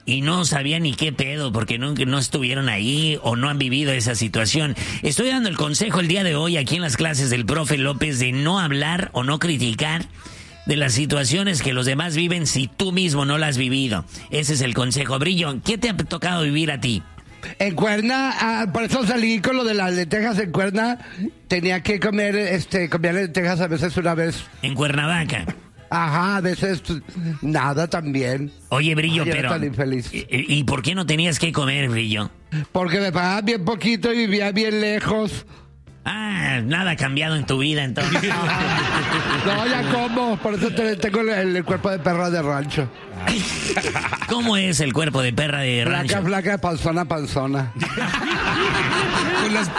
y no sabían ni qué pedo porque no estuvieron ahí o no han vivido esa situación. Estoy dando el consejo el día de hoy aquí en las clases del profe López de no hablar o no criticar de las situaciones que los demás viven si tú mismo no las has vivido. Ese es el consejo. Brillo, ¿qué te ha tocado vivir a ti? En Cuerna, por eso salí con lo de las lentejas en Cuerna. Tenía que comer, comía lentejas a veces una vez. En Cuernavaca. Ajá, a veces nada también. Oye, Brillo, ay, pero... Tan infeliz. ¿Y por qué no tenías que comer, Brillo? Porque me pagaban bien poquito y vivía bien lejos. Ah, nada ha cambiado en tu vida, entonces. No, ya como, por eso tengo el cuerpo de perra de rancho. ¿Cómo es el cuerpo de perra de rancho? Flaca, panzona. Con las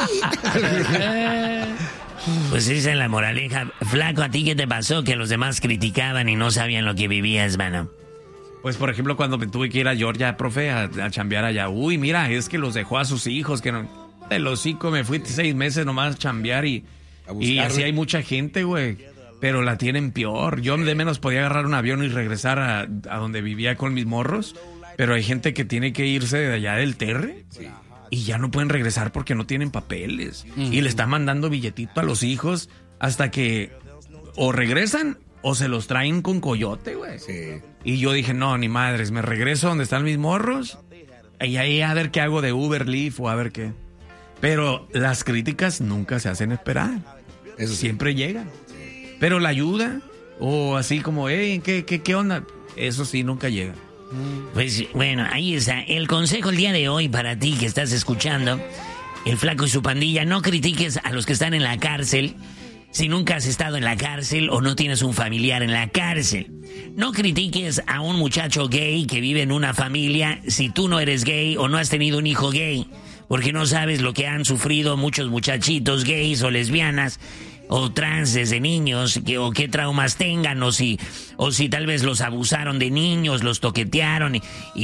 patitas. Pues esa es la moraleja. Flaco, ¿a ti qué te pasó? Que los demás criticaban y no sabían lo que vivías, mano. Pues, por ejemplo, cuando me tuve que ir a Georgia, profe, a chambear allá. Uy, mira, es que los dejó a sus hijos, que no... El hocico, me fui 6 meses nomás a chambear y así hay mucha gente, güey. Pero la tienen peor. Yo de menos podía agarrar un avión y regresar a donde vivía con mis morros. Pero hay gente que tiene que irse de allá del Terre. Sí. Y ya no pueden regresar porque no tienen papeles. Y le están mandando billetito a los hijos hasta que o regresan o se los traen con coyote, güey. Sí. Y yo dije, no, ni madres, me regreso donde están mis morros. Y ahí a ver qué hago de Uber, Lyft o a ver qué. Pero las críticas nunca se hacen esperar. Eso siempre llegan. Pero la ayuda, o así como, ¿qué onda? Eso sí, nunca llega. Pues bueno, ahí está. El consejo el día de hoy para ti que estás escuchando, el Flaco y su pandilla, no critiques a los que están en la cárcel si nunca has estado en la cárcel o no tienes un familiar en la cárcel. No critiques a un muchacho gay que vive en una familia si tú no eres gay o no has tenido un hijo gay. Porque no sabes lo que han sufrido muchos muchachitos gays o lesbianas o trans desde niños, o qué traumas tengan, o si tal vez los abusaron de niños, los toquetearon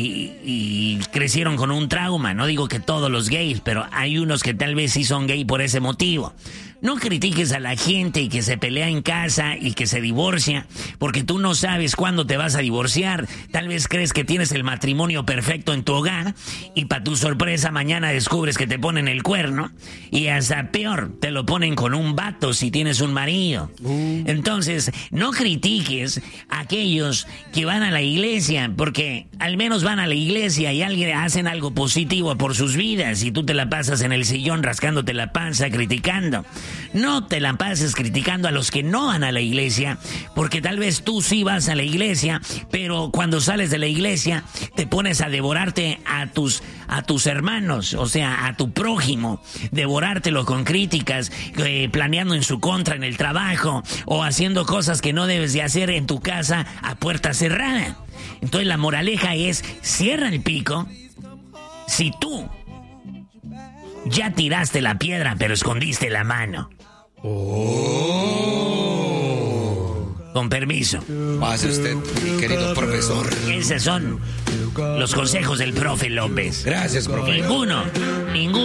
y crecieron con un trauma. No digo que todos los gays, pero hay unos que tal vez sí son gay por ese motivo. No critiques a la gente y que se pelea en casa y que se divorcia, porque tú no sabes cuándo te vas a divorciar. Tal vez crees que tienes el matrimonio perfecto en tu hogar y para tu sorpresa mañana descubres que te ponen el cuerno y hasta peor, te lo ponen con un vato si tienes un marido. Entonces, no critiques a aquellos que van a la iglesia, porque al menos van a la iglesia y alguien hacen algo positivo por sus vidas y tú te la pasas en el sillón rascándote la panza criticando. No te la pases criticando a los que no van a la iglesia, porque tal vez tú sí vas a la iglesia, pero cuando sales de la iglesia te pones a devorarte a tus hermanos, o sea, a tu prójimo, devorártelo con críticas, planeando en su contra en el trabajo o haciendo cosas que no debes de hacer en tu casa a puerta cerrada. Entonces la moraleja es, cierra el pico. Si tú ya tiraste la piedra, pero escondiste la mano. Con permiso. Pase usted, mi querido profesor. Esos son los consejos del profe López. Gracias, profe. Ninguno